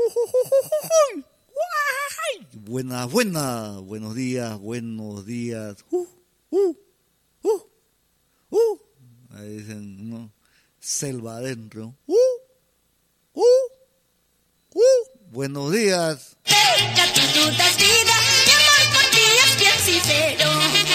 Buenos días. Ahí dicen, ¿no? Selva adentro. Buenos días. Tú das vida, mi amor por ti es bien sincero.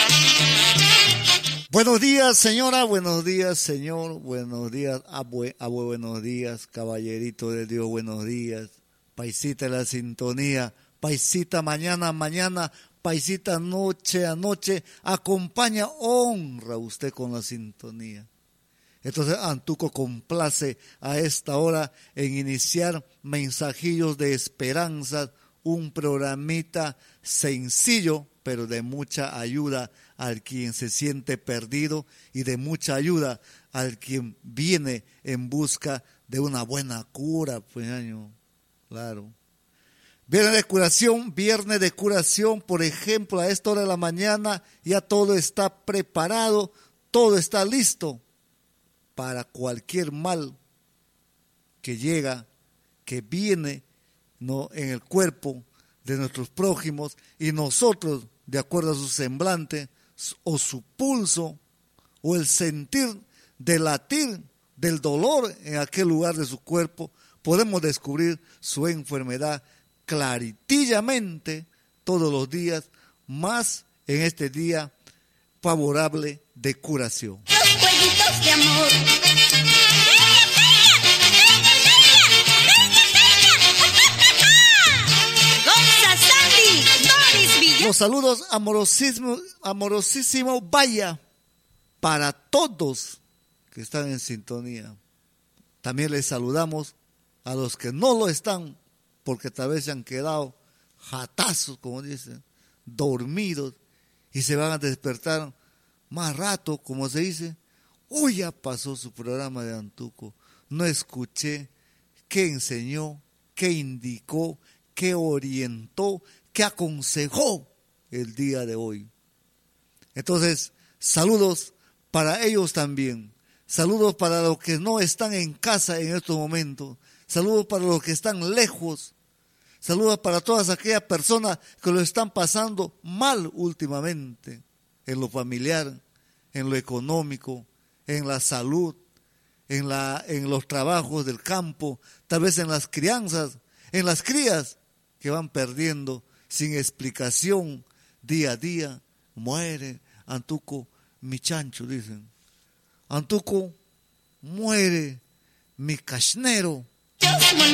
Buenos días, señora, buenos días, señor, buenos días, abue, buenos días, caballerito de Dios, buenos días, paisita de la sintonía, paisita mañana, paisita noche a noche, acompaña, honra usted con la sintonía. Entonces Antuco complace a esta hora en iniciar Mensajillos de Esperanza, un programita sencillo, pero de mucha ayuda al quien se siente perdido y de mucha ayuda al quien viene en busca de una buena cura, pues, claro. Viernes de curación, por ejemplo, a esta hora de la mañana ya todo está preparado, todo está listo para cualquier mal que llega, que viene, ¿no?, en el cuerpo de nuestros prójimos, y nosotros, de acuerdo a su semblante o su pulso o el sentir del latir del dolor en aquel lugar de su cuerpo, podemos descubrir su enfermedad claritillamente todos los días, más en este día favorable de curación. Los jueguitos de amor. Gonza, Sandy, Doris Villa. Los saludos amorosísimo vaya para todos que están en sintonía. También les saludamos a los que no lo están, porque tal vez se han quedado jatazos, como dicen, dormidos, y se van a despertar más rato, como se dice. Hoy ya pasó su programa de Antuco, no escuché qué enseñó, qué indicó, qué orientó, qué aconsejó el día de hoy. Entonces, saludos para ellos también, saludos para los que no están en casa en estos momentos, saludos para los que están lejos, saludos para todas aquellas personas que lo están pasando mal últimamente, en lo familiar, en lo económico, en la salud, en los trabajos del campo, tal vez en las crianzas, en las crías que van perdiendo sin explicación día a día. Muere Antuco, mi chancho, dicen. Antuco, muere mi casnero.